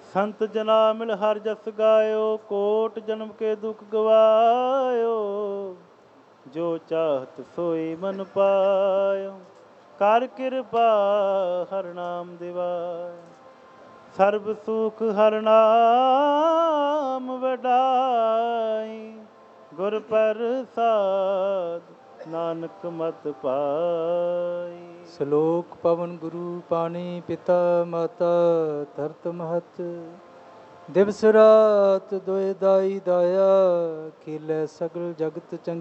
संत जना मिल हर जस गायो, कोट जन्म के दुख गवायो। जो चाहत सोई मन पायो, कर कृपा हर नाम दिवाय। सर्ब सुख हर नाम वडाई, गुर प्रसाद नानक मत पाई। ਸ਼ਲੋਕ ਪਵਨ ਗੁਰੂ ਪਾਣੀ ਪਿਤਾ ਮਾਤਾ ਧਰਤ ਮਹਤ। ਦਿਵਸ ਰਾਤ ਦੋਇ ਦਾਈ ਦਾਇਆ, ਖੇਲੇ ਸਗਲ ਜਗਤ ਚੰਗੀ।